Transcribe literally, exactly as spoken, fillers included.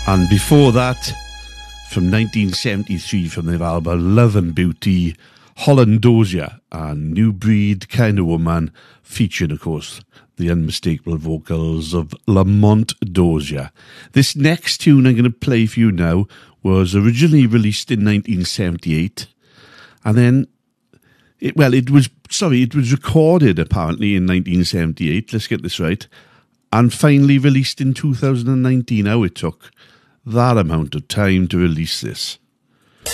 And before that, from nineteen seventy-three, from their album Love and Beauty, Holland Dozier and New Breed Kind of Woman, featuring, of course, the unmistakable vocals of Lamont Dozier. This next tune I'm going to play for you now was originally released in nineteen seventy-eight, and then, it, well, it was, sorry, it was recorded apparently in nineteen seventy-eight, let's get this right, and finally released in two thousand nineteen. How it took that amount of time to release this.